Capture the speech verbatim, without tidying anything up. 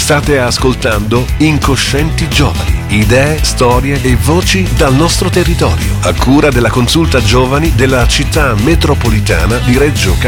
State ascoltando Incoscienti Giovani, idee, storie e voci dal nostro territorio, a cura della Consulta Giovani della città metropolitana di Reggio